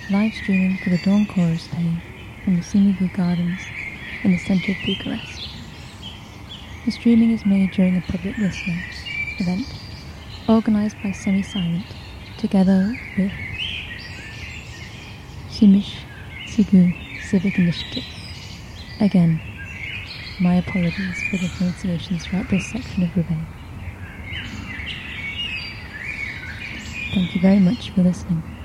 live streaming for the Dawn Chorus Day from the Simigu Gardens in the centre of Bucharest. The streaming is made during a public listening event organised by Semi-Silent together with Simish Sigu Civic Initiative. Again, my apologies for the pronunciations throughout this section of Roubaix. Thank you very much for listening.